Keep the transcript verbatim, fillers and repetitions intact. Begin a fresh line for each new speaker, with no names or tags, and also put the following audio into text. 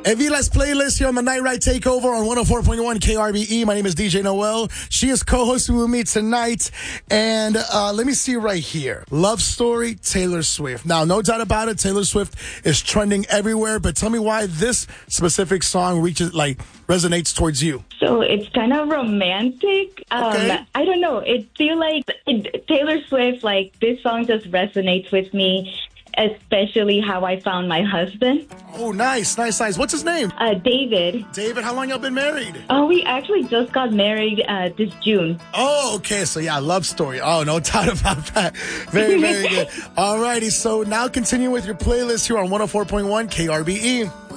Evila's playlist here on the Night Ride Takeover on one oh four point one K R B E. My name is D J Noel. She is co-hosting with me tonight. And uh, let me see right here. Love Story, Taylor Swift. Now, no doubt about it, Taylor Swift is trending everywhere. But tell me why this specific song reaches, like, resonates towards you.
So it's kind of romantic.
Okay.
Um, I don't know. It feel like it, Taylor Swift, like, this song just resonates with me. Especially how I found my husband.
Oh, nice, nice, nice. What's his name?
Uh, David.
David, how long y'all been married?
Oh, we actually just got married uh, this June.
Oh, okay. So, yeah, love story. Oh, no doubt about that. Very, very good. All righty. So now continue with your playlist here on one oh four point one K R B E.